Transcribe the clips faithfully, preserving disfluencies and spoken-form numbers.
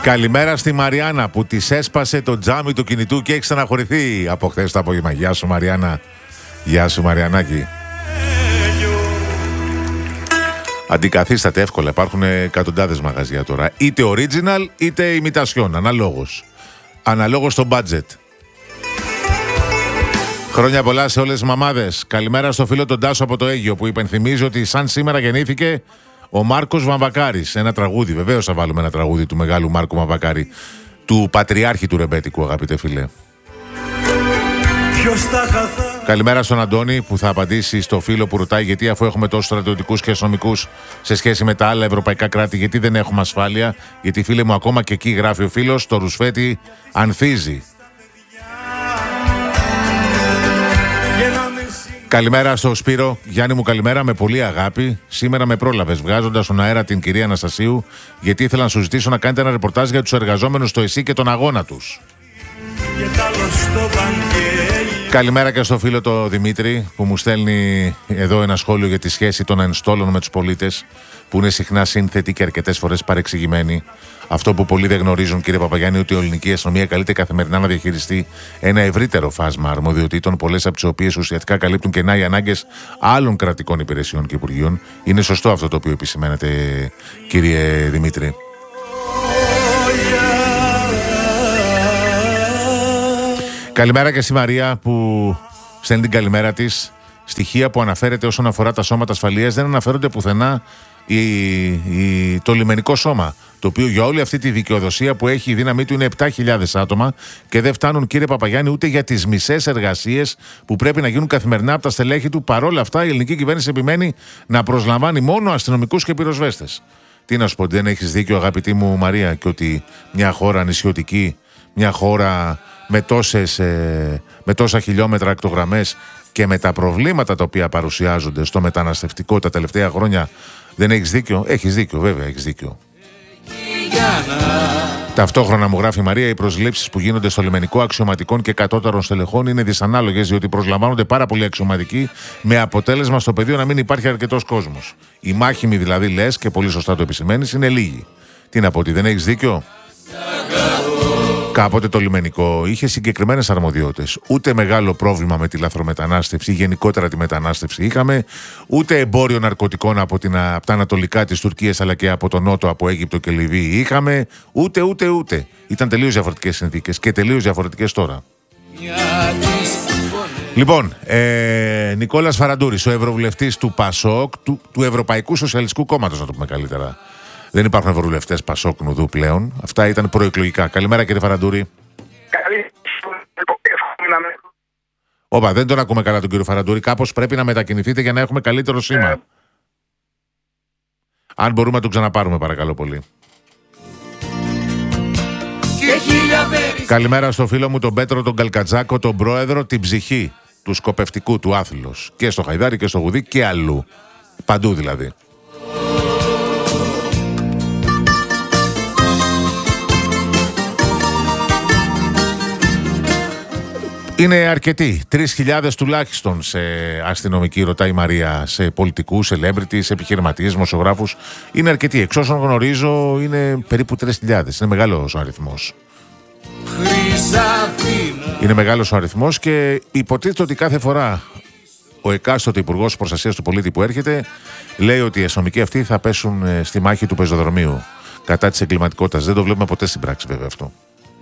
Καλημέρα στη Μαριάννα που της έσπασε το τζάμι του κινητού και έχει ξαναχωρηθεί από χθες το απόγευμα. Γεια σου Μαριάννα. Γεια σου Μαριαννάκη. Αντικαθίσταται εύκολα. Υπάρχουν εκατοντάδες μαγαζιά τώρα. Είτε original είτε imitation. Αναλόγως. Αναλόγως στο budget. Χρόνια πολλά σε όλες τις μαμάδες. Καλημέρα στο φίλο τον Τάσο από το Αίγυο που υπενθυμίζει ότι σαν σήμερα γεννήθηκε ο Μάρκος Βαμβακάρης. Ένα τραγούδι. Βεβαίως θα βάλουμε ένα τραγούδι του μεγάλου Μάρκου Βαμβακάρη. Του πατριάρχη του ρεμπέτικου, αγαπητέ φίλε. Καλημέρα στον Αντώνη που θα απαντήσει στο φίλο που ρωτάει γιατί, αφού έχουμε τόσους στρατιωτικούς και αστυνομικούς σε σχέση με τα άλλα ευρωπαϊκά κράτη, γιατί δεν έχουμε ασφάλεια. Γιατί, φίλε μου, ακόμα και εκεί γράφει ο φίλος, το ρουσφέτη ανθίζει. Καλημέρα στο Σπύρο. Γιάννη μου, καλημέρα, με πολύ αγάπη. Σήμερα με πρόλαβες βγάζοντας στον αέρα την κυρία Αναστασίου, γιατί ήθελα να σου ζητήσω να κάνετε ένα ρεπορτάζ για τους εργαζόμενους στο ΕΣΥ και τον αγώνα τους. Καλημέρα και στο φίλο το Δημήτρη που μου στέλνει εδώ ένα σχόλιο για τη σχέση των ενστόλων με τους πολίτες, που είναι συχνά σύνθετη και αρκετές φορές παρεξηγημένη. Αυτό που πολλοί δεν γνωρίζουν, κύριε Παπαγιάννη, ότι η ελληνική αστυνομία καλείται καθημερινά να διαχειριστεί ένα ευρύτερο φάσμα αρμοδιοτήτων, πολλές από τις οποίες ουσιαστικά καλύπτουν κενά οι ανάγκες άλλων κρατικών υπηρεσιών και υπουργείων. Είναι σωστό αυτό το οποίο επισημαίνετε, κύριε Δημήτρη. Καλημέρα και στη Μαρία που στέλνει την καλημέρα της. Στοιχεία που αναφέρεται όσον αφορά τα σώματα ασφαλείας δεν αναφέρονται πουθενά η, η, το λιμενικό σώμα, το οποίο για όλη αυτή τη δικαιοδοσία που έχει η δύναμή του είναι επτά χιλιάδες άτομα και δεν φτάνουν, κύριε Παπαγιάννη, ούτε για τις μισές εργασίες που πρέπει να γίνουν καθημερινά από τα στελέχη του. Παρόλα αυτά η ελληνική κυβέρνηση επιμένει να προσλαμβάνει μόνο αστυνομικούς και πυροσβέστες. Τι να σου πω, δεν έχεις δίκιο, αγαπητή μου Μαρία, και ότι μια χώρα νησιωτική, μια χώρα με, τόσες, ε, με τόσα χιλιόμετρα ακτογραμμές και με τα προβλήματα τα οποία παρουσιάζονται στο μεταναστευτικό τα τελευταία χρόνια, δεν έχεις δίκιο? Έχεις δίκιο, βέβαια, έχεις δίκιο. Ταυτόχρονα, μου γράφει η Μαρία, οι προσλήψεις που γίνονται στο λιμενικό αξιωματικών και κατώτερων στελεχών είναι δυσανάλογες, διότι προσλαμβάνονται πάρα πολλοί αξιωματικοί, με αποτέλεσμα στο πεδίο να μην υπάρχει αρκετός κόσμος. Οι μάχημοι δηλαδή, λες, και πολύ σωστά το επισημαίνεις, είναι λίγοι. Τι να πω, ότι δεν έχεις δίκιο? Κάποτε το λιμενικό είχε συγκεκριμένες αρμοδιότητες. Ούτε μεγάλο πρόβλημα με τη λαθρομετανάστευση, γενικότερα τη μετανάστευση είχαμε, ούτε εμπόριο ναρκωτικών από, την, από τα ανατολικά της Τουρκίας αλλά και από τον Νότο, από Αίγυπτο και Λιβύη είχαμε, ούτε ούτε ούτε. Ήταν τελείως διαφορετικές συνθήκες και τελείως διαφορετικές τώρα. Λοιπόν, ε, Νικόλας Φαραντούρης, ο ευρωβουλευτής του ΠΑΣΟΚ, του, του Ευρωπαϊκού Σοσιαλιστικού Κόμματος, να το πούμε καλύτερα. Δεν υπάρχουν ευρωβουλευτές Πασόκ Νουδού πλέον. Αυτά ήταν προεκλογικά. Καλημέρα, κύριε Φαραντούρη. Καλή. Όπα, δεν τον ακούμε καλά τον κύριο Φαραντούρη. Κάπως πρέπει να μετακινηθείτε για να έχουμε καλύτερο σήμα. Ε... Αν μπορούμε να τον ξαναπάρουμε, παρακαλώ πολύ. Καλημέρα στο φίλο μου τον Πέτρο τον Καλκατζάκο, τον πρόεδρο, την ψυχή του σκοπευτικού του Άθλος. Και στο Χαϊδάρι και στο Γουδί και αλλού. Παντού δηλαδή. Είναι αρκετοί. Τρεις χιλιάδες τουλάχιστον σε αστυνομικοί, ρωτάει η Μαρία, σε πολιτικούς, celebrities, επιχειρηματίες, δημοσιογράφους. Είναι αρκετοί. Εξ όσων γνωρίζω είναι περίπου τρεις χιλιάδες. Είναι μεγάλος ο αριθμός. Είναι μεγάλος ο αριθμός και υποτίθεται ότι κάθε φορά ο εκάστοτε Υπουργός Προστασίας του Πολίτη που έρχεται λέει ότι οι αστυνομικοί αυτοί θα πέσουν στη μάχη του πεζοδρομίου κατά της εγκληματικότητας. Δεν το βλέπουμε ποτέ στην πράξη, βέβαια, αυτό.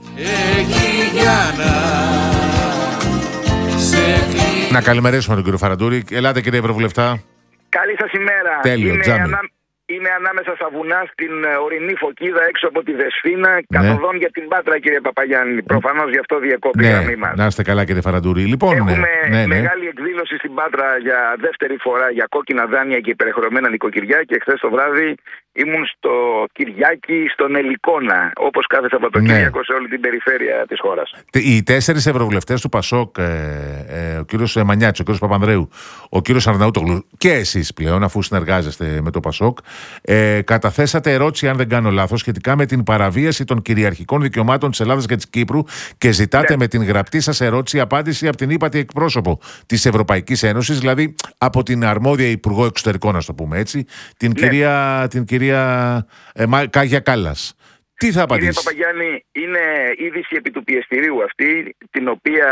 Να καλημερίσουμε τον κύριο Φαραντούρη. Ελάτε, κύριε Ευρωβουλευτά. Καλή σας ημέρα. Τέλειο, είμαι, ανα... είμαι ανάμεσα στα βουνά στην ορεινή Φωκίδα έξω από τη Δεσπίνα, ναι. Καθοδόν για την Πάτρα, κύριε Παπαγιάννη. Προφανώς γι' αυτό διακόπη η γραμμή μας. Να είστε καλά, κύριε Φαραντούρη. Λοιπόν, έχουμε ναι, ναι, μεγάλη ναι. εκδήλωση στην Πάτρα για δεύτερη φορά για κόκκινα δάνεια και υπερχρεωμένα νοικοκυριά και χθες το βράδυ ήμουν στο Κυριάκι, στον Ελικόνα, όπως κάθε Σαββατοκύριακο, ναι, σε όλη την περιφέρεια της χώρας. Οι τέσσερις ευρωβουλευτές του ΠΑΣΟΚ, ε, ε, ο κύριος Μανιάτσος, ο κύριος Παπανδρέου, ο κύριος Αρναούτογλου και εσείς πλέον, αφού συνεργάζεστε με το ΠΑΣΟΚ, ε, καταθέσατε ερώτηση, αν δεν κάνω λάθος, σχετικά με την παραβίαση των κυριαρχικών δικαιωμάτων της Ελλάδας και της Κύπρου και ζητάτε, ναι, με την γραπτή σας ερώτηση απάντηση από την ύπατη εκπρόσωπο της Ευρωπαϊκής Ένωσης, δηλαδή από την αρμόδια Υπουργό Εξωτερικών, να το πούμε έτσι, την, ναι, κυρία, την κυρία ε, Κάγια Κάλλας. Τι θα απαντήσει? Κύριε Παπαγιάννη, είναι είδηση επί του πιεστηρίου αυτή, την οποία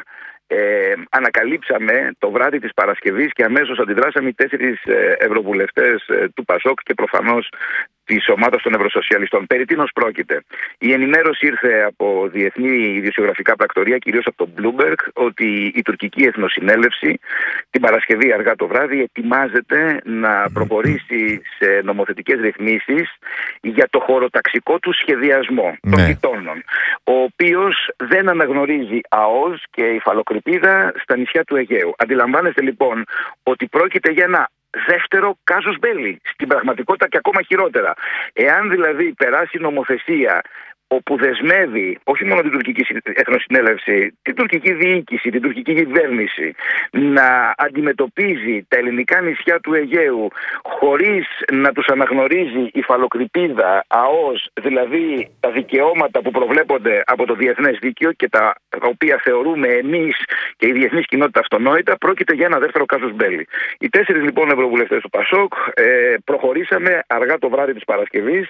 ε, ανακαλύψαμε το βράδυ της Παρασκευής και αμέσως αντιδράσαμε οι τέσσερις ε, ευρωβουλευτές ε, του ΠΑΣΟΚ και προφανώς της ομάδας των Ευρωσοσιαλιστών. Περί τίνος πρόκειται? Η ενημέρωση ήρθε από διεθνή ειδησιογραφικά πρακτορία, κυρίως από το Bloomberg, ότι η τουρκική Εθνοσυνέλευση την Παρασκευή αργά το βράδυ ετοιμάζεται να προχωρήσει σε νομοθετικές ρυθμίσεις για το χωροταξικό του σχεδιασμό των ναι. γειτόνων, ο οποίος δεν αναγνωρίζει ΑΟΣ και υφαλοκρηπίδα στα νησιά του Αιγαίου. Αντιλαμβάνεστε λοιπόν ότι πρόκειται για ένα δεύτερο κάζους μπέλι, στην πραγματικότητα και ακόμα χειρότερα. Εάν δηλαδή περάσει νομοθεσία όπου δεσμεύει όχι μόνο την τουρκική Εθνοσυνέλευση, την τουρκική διοίκηση, την τουρκική κυβέρνηση να αντιμετωπίζει τα ελληνικά νησιά του Αιγαίου χωρίς να τους αναγνωρίζει υφαλοκρηπίδα, ΑΟΣ, δηλαδή τα δικαιώματα που προβλέπονται από το διεθνές δίκαιο και τα οποία θεωρούμε εμείς και η διεθνής κοινότητα αυτονόητα, πρόκειται για ένα δεύτερο κάζους μπέλι. Οι τέσσερις λοιπόν ευρωβουλευτές του ΠΑΣΟΚ ε, προχωρήσαμε αργά το βράδυ της Παρασκευής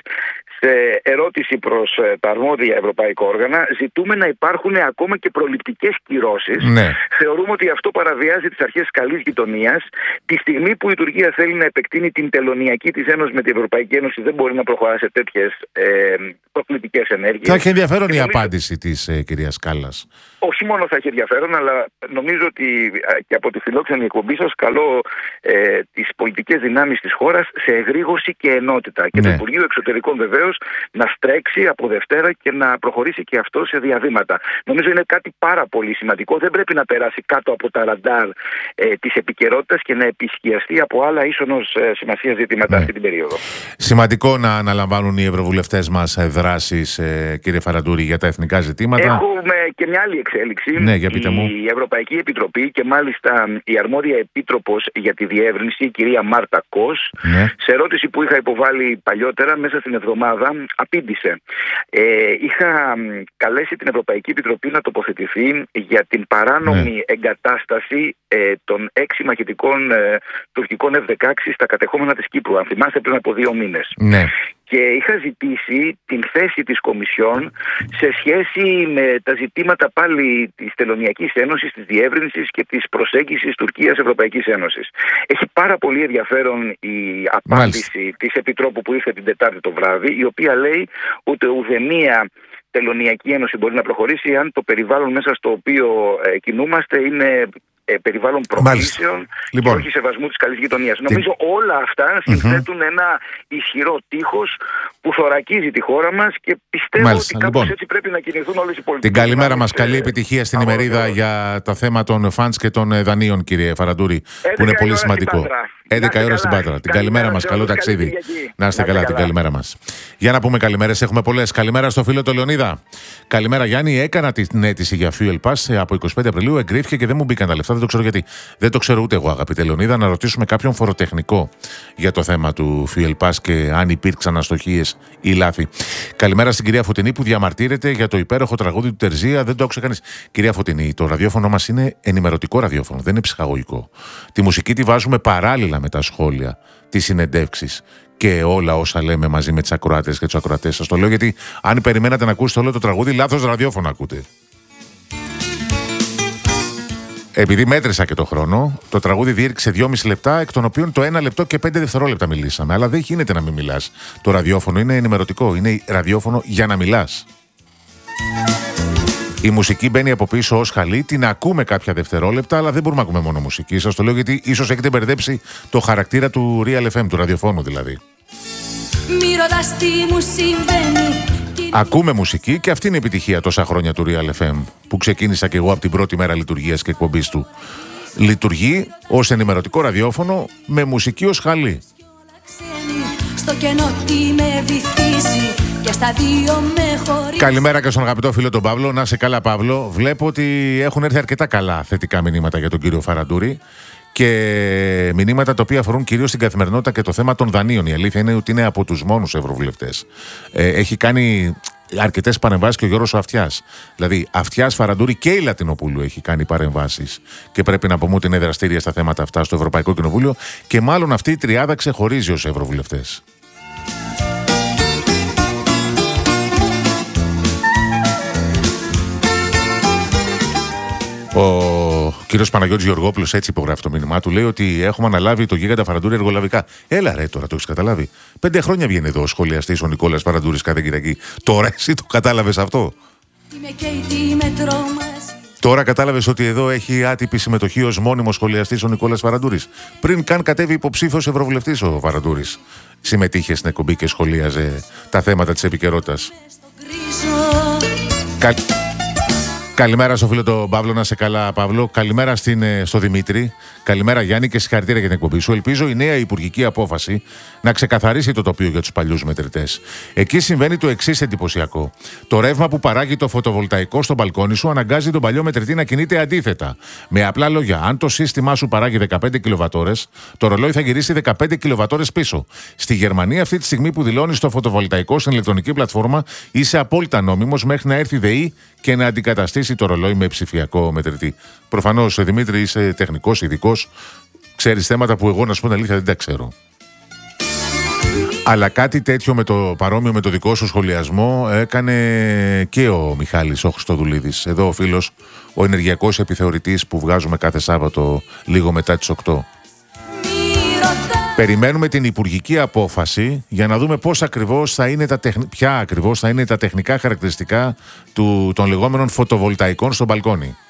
σε ερώτηση προς ε, τα αρμόδια ευρωπαϊκά όργανα. Ζητούμε να υπάρχουν ακόμα και προληπτικές κυρώσεις. Ναι. Θεωρούμε ότι αυτό παραβιάζει τις αρχές καλής γειτονίας. Τη στιγμή που η Τουρκία θέλει να επεκτείνει την τελωνειακή της ένωση με την Ευρωπαϊκή Ένωση, δεν μπορεί να προχωρά σε τέτοιες ε, προκλητικές ενέργειες. Θα έχει ενδιαφέρον η νομίζω... απάντηση της ε, κυρίας Κάλλας. Όχι μόνο θα έχει ενδιαφέρον, αλλά νομίζω ότι και από τη φιλόξενη εκπομπή σας καλώ ε, τις πολιτικές δυνάμεις της χώρας σε εγρήγορση και ενότητα. Και ναι. το Υπουργείο Εξωτερικών βεβαίως να στρέξει από Δευτέρα και να προχωρήσει και αυτό σε διαβήματα. Νομίζω είναι κάτι πάρα πολύ σημαντικό. Δεν πρέπει να περάσει κάτω από τα ραντάρ ε, της επικαιρότητας και να επισκιαστεί από άλλα ίσονος ε, σημασία ζητήματα ναι. αυτή την περίοδο. Σημαντικό να αναλαμβάνουν οι ευρωβουλευτές μας δράσεις, ε, κύριε Φαραντούρη, για τα εθνικά ζητήματα. Έχουμε και μια άλλη εξέλιξη. Ναι, για πείτε μου. Η Ευρωπαϊκή Επιτροπή και μάλιστα η αρμόδια επίτροπος για τη διεύρυνση, η κυρία Μάρτα Κος, ναι. σε ερώτηση που είχα υποβάλει παλιότερα μέσα στην εβδομάδα, απήντησε. Ε, είχα καλέσει την Ευρωπαϊκή Επιτροπή να τοποθετηθεί για την παράνομη ναι. εγκατάσταση ε, των έξι μαχητικών ε, τουρκικών εφ δεκαέξι στα κατεχόμενα της Κύπρου. Αν θυμάστε, πριν από δύο μήνες. Ναι. Και είχα ζητήσει την θέση της Κομισιόν σε σχέση με τα ζητήματα πάλι της Τελωνειακής Ένωσης, της διεύρυνσης και της προσέγγισης Τουρκίας-Ευρωπαϊκής Ένωσης. Έχει πάρα πολύ ενδιαφέρον η απάντηση Μάλιστα. της Επιτρόπου που ήρθε την Τετάρτη το βράδυ, η οποία λέει ότι ουδεμία Τελωνειακή Ένωση μπορεί να προχωρήσει αν το περιβάλλον μέσα στο οποίο ε, κινούμαστε είναι ε, περιβάλλον προκλήσεων λοιπόν. και όχι σεβασμού της καλής γειτονίας. Τι... Νομίζω όλα αυτά συνθέτουν mm-hmm. ένα ισχυρό τείχος που θωρακίζει τη χώρα μας και πιστεύω Μάλιστα. ότι κάπως λοιπόν. έτσι πρέπει να κινηθούν όλες οι πολιτικές. Την καλημέρα μας, καλή επιτυχία στην ημερίδα για τα θέματα των φαντς και των δανείων, κύριε Φαραντούρη, που είναι πολύ σημαντικό. έντεκα η ώρα στην Πάτρα. Την καλημέρα μας, καλό ταξίδι. Να είστε καλά, την καλημέρα μας. Για να πούμε καλημέρες, έχουμε πολλές. Καλημέρα στο φίλο του Λεωνίδα. Καλημέρα Γιάννη, έκανα την αίτηση για Fuel Pass από εικοστή πέμπτη Απριλίου, εγκρίθηκε και δεν μου μπήκαν τα λεφτά, δεν το ξέρω γιατί. Δεν το ξέρω ούτε εγώ, αγαπητέ Λεωνίδα, να ρωτήσουμε κάποιον φοροτεχνικό για το θέμα του Fuel Pass και αν υπήρξαν αστοχίες ή λάθη. Καλημέρα στην κυρία Φωτεινή που διαμαρτύρεται για το υπέροχο τραγούδι του Τερζία, δεν το άκουσε κανείς. Κυρία Φωτεινή, το ραδιόφωνο μας είναι ενημερωτικό ραδιόφωνο, δεν είναι ψυχαγωγικό. Τη μουσική τη βάζουμε παράλληλα με τα σχόλια, τις συνεντεύξεις και όλα όσα λέμε μαζί με τις ακροάτες και τους ακροατές. Σας το λέω γιατί αν περιμένατε να ακούσετε όλο το τραγούδι, λάθος ραδιόφωνο ακούτε. Επειδή μέτρησα και το χρόνο, το τραγούδι διήρξε δυόμιση λεπτά, εκ των οποίων το ένα λεπτό και πέντε δευτερόλεπτα μιλήσαμε. Αλλά δεν γίνεται να μην μιλάς. Το ραδιόφωνο είναι ενημερωτικό, είναι ραδιόφωνο για να μιλάς. Η μουσική μπαίνει από πίσω ως χαλή, την ακούμε κάποια δευτερόλεπτα, αλλά δεν μπορούμε να ακούμε μόνο μουσική. Σας το λέω γιατί ίσως έχετε μπερδέψει το χαρακτήρα του Real εφ εμ, του ραδιοφώνου δηλαδή. Μη ρωτάς τι μου συμβαίνει. Ακούμε μουσική και αυτή είναι η επιτυχία τόσα χρόνια του Real εφ εμ, που ξεκίνησα και εγώ από την πρώτη μέρα λειτουργίας και εκπομπής του. Λειτουργεί ως ενημερωτικό ραδιόφωνο με μουσική ως χαλή. Στο κενό τι με βυθίζει. Καλημέρα και στον αγαπητό φίλο τον Παύλο. Να σε καλά, Παύλο. Βλέπω ότι έχουν έρθει αρκετά καλά θετικά μηνύματα για τον κύριο Φαραντούρη και μηνύματα τα οποία αφορούν κυρίως την καθημερινότητα και το θέμα των δανείων. Η αλήθεια είναι ότι είναι από τους μόνους ευρωβουλευτές. Ε, έχει κάνει αρκετές παρεμβάσεις και ο Γιώργος ο Αυτιάς. Δηλαδή, Αυτιάς, Φαραντούρη και η Λατινοπούλου έχει κάνει παρεμβάσεις και πρέπει να πούμε ότι είναι δραστήρια στα θέματα αυτά στο Ευρωπαϊκό Κοινοβούλιο και μάλλον αυτή η τριάδα ξεχωρίζει ως ευρωβουλευτές. Ο κύριος Παναγιώτης Γεωργόπουλος έτσι υπογράφει το μήνυμά του. Λέει ότι έχουμε αναλάβει το γίγαντα Φαραντούρη εργολαβικά. Έλα ρε, τώρα το έχεις καταλάβει. Πέντε χρόνια βγαίνει εδώ ο σχολιαστής ο Νικόλας Φαραντούρης κάθε Κυριακή. Τώρα εσύ το κατάλαβες αυτό? Τώρα κατάλαβες ότι εδώ έχει άτυπη συμμετοχή ως μόνιμος σχολιαστής ο Νικόλας Φαραντούρης? Πριν καν κατέβει υποψήφιος ευρωβουλευτής ο Φαραντούρης, συμμετείχε στην εκπομπή και σχολίαζε τα θέματα της επικαιρότητας. Κα... Καλημέρα στο φίλο τον Παύλο, να σε καλά Παύλο. Καλημέρα στην, στο Δημήτρη. Καλημέρα Γιάννη και συγχαρητήρια για την εκπομπή σου. Ελπίζω η νέα υπουργική απόφαση να ξεκαθαρίσει το τοπίο για τους παλιούς μετρητές. Εκεί συμβαίνει το εξής εντυπωσιακό. Το ρεύμα που παράγει το φωτοβολταϊκό στο μπαλκόνι σου αναγκάζει τον παλιό μετρητή να κινείται αντίθετα. Με απλά λόγια, αν το σύστημά σου παράγει δεκαπέντε κιλοβατόρες, το ρολόι θα γυρίσει δεκαπέντε κιλοβατόρες πίσω. Στη Γερμανία, αυτή τη στιγμή που δηλώνει το φωτοβολταϊκό στην ηλεκτρονική πλατφόρμα, είσαι απόλυτα νόμιμος μέχρι να έρθει η ΔΕΗ και να αντικαταστήσει το ρολόι με ψηφιακό μετρητή. Προφανώς, Δημήτρη, είσαι τεχνικός, ειδικός. Ξέρεις θέματα που εγώ, να σου πω την αλήθεια, δεν τα ξέρω. Αλλά κάτι τέτοιο με το παρόμοιο με το δικό σου σχολιασμό έκανε και ο Μιχάλης ο Χριστοδουλίδης. Εδώ ο φίλος, ο ενεργειακός επιθεωρητής που βγάζουμε κάθε Σάββατο λίγο μετά τις οκτώ. Περιμένουμε την υπουργική απόφαση για να δούμε πώς ακριβώς θα είναι τα τεχ... ποια ακριβώς θα είναι τα τεχνικά χαρακτηριστικά του... των λεγόμενων φωτοβολταϊκών στο μπαλκόνι.